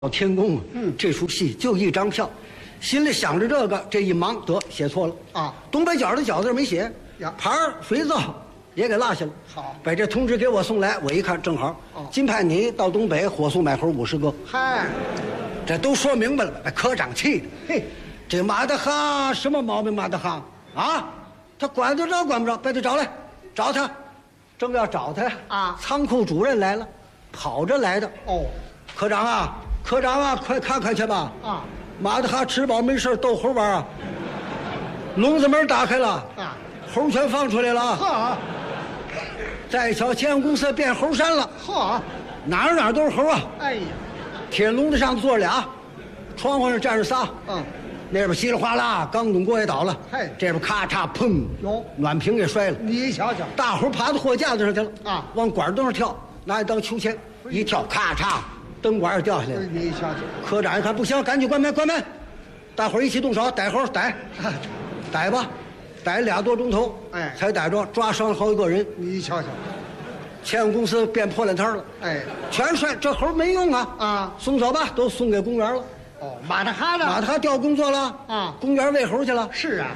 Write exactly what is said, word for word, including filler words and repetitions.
天宫啊，嗯，这出戏就一张票，心里想着这个，这一忙得写错了啊。 东北角的角字没写呀， 牌儿水皂也给落下了。 好， 把这通知给我送来，我一看正好， 哦， 金派你到东北火速买猴五十个。 嗨， 这都说明白了，把科长气的。嘿，这马德哈什么毛病？马德哈啊，他管得着管不着？把他找来，找他。正要找他啊， 仓库主任来了，跑着来的。 哦， 科长啊，科长啊，快看看去吧！ 啊， 马德哈吃饱没事逗猴玩啊。笼子门打开了啊， 猴全放出来了啊！ 呵， 再瞧监控公司变猴山了， 呵， 哪儿哪儿都是猴啊！ 哎呀， 铁笼子上坐着俩，窗户上站着仨。 嗯， 那边稀里哗啦，钢桶锅也倒了。 嘿， 这边咔嚓砰， 有暖瓶也摔了。 你瞧瞧， 大伙爬到货架子上去了啊， 往管灯上跳，拿一当秋千，一跳咔嚓，灯管也掉下来了。 你瞧瞧， 科长一看不行，赶紧关门关门，大伙儿一起动手逮猴逮，逮吧，逮俩多钟头， 哎， 才逮着，抓伤了好几个人。 你瞧瞧， 钱务公司变破烂摊了， 哎， 全摔，这猴没用啊啊， 送走吧，都送给公园了。 哦，马德哈呢？ 马德哈调工作了啊， 公园喂猴去了。 是啊。